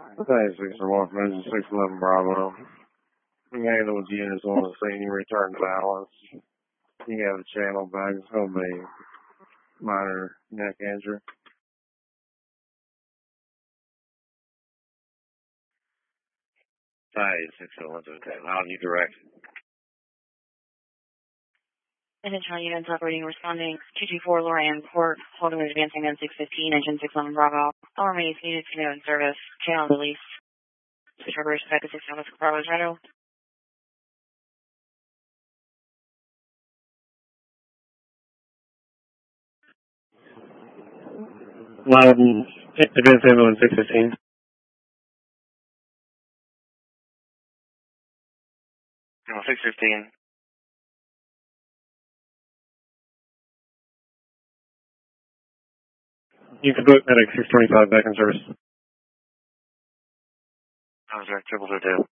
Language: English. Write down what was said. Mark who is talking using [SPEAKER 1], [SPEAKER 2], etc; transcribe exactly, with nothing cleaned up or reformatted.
[SPEAKER 1] Hey, six one from six eleven Bravo. You handle with units on the scene, you return to balance. You have a channel back, it's going to be minor neck injury. Hey, six oh one, okay. How do you direct?
[SPEAKER 2] Attention units operating responding two two four Lorraine Court, holding and advancing on six fifteen, engine six eleven Bravo. All remaining units to know in service, channel release. Switch operation back to six eleven Bravo Shadow.
[SPEAKER 1] Um, advanced ambulance six fifteen. No, six fifteen. You can put medic six twenty-five back in service. I was there, triple two two.